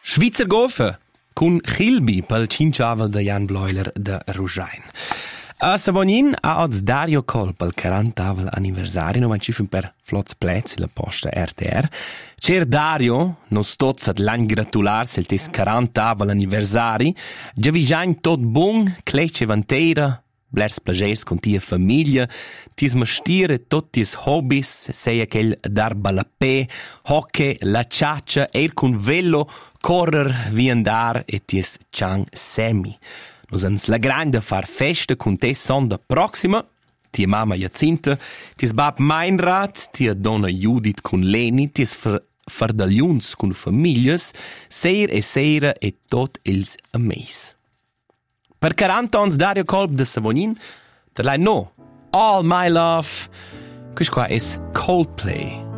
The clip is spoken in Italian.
Schweizer Golfe con Chilbi pel cinciavel de Jan Bleuler de Ruschein. A Savognin ha oggi Dario Col pel 40vel anniversario, non ci fin per flots plez la posta RTR. Cer Dario, nos tots ad l'any gratularsi il tes 40vel anniversari, già vigiain tot bon, clece vantera, blers plagers con tia famiglia, tis mestiere tot tis hobbies, sei aquel dar balapè, hockey, la ciaccia, con velo, correr, vi andar e tis ciang semi. Nos ans la grande far festa con te sonda proxima, tia mama Jacinta, tis bab Meinrad, tia donna Judith con Leni, tis fardagliuns con famiglias, seir e seira e tot ils ameis. Per 40 ans Dario Kolb de Savognin, der lei no, All My Love, quis qua es Coldplay.